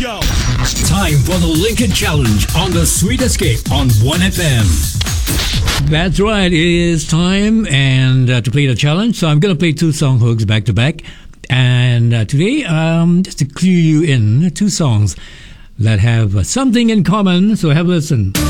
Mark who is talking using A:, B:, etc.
A: Time for the Lincoln Challenge on the Sweet Escape on 1FM. That's right, it is time and to play the challenge. So I'm going to play two song hooks back to back. And today, just to clue you in, two songs that have something in common. So have a listen.